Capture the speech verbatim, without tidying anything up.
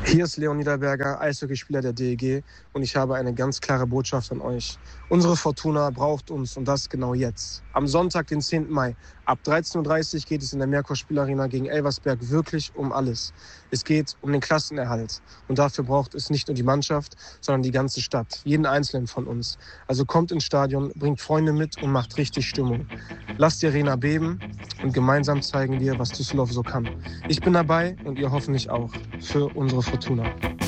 Hier ist Leon Niederberger, Eishockeyspieler der D E G, und ich habe eine ganz klare Botschaft an euch. Unsere Fortuna braucht uns, und das genau jetzt. Am Sonntag, den zehnten Mai, ab dreizehn Uhr dreißig geht es in der Merkur Spielarena gegen Elversberg wirklich um alles. Es geht um den Klassenerhalt, und dafür braucht es nicht nur die Mannschaft, sondern die ganze Stadt, jeden Einzelnen von uns. Also kommt ins Stadion, bringt Freunde mit und macht richtig Stimmung. Lasst die Arena beben und gemeinsam zeigen wir, was Düsseldorf so kann. Ich bin dabei und ihr hoffentlich auch, für unsere Fortuna.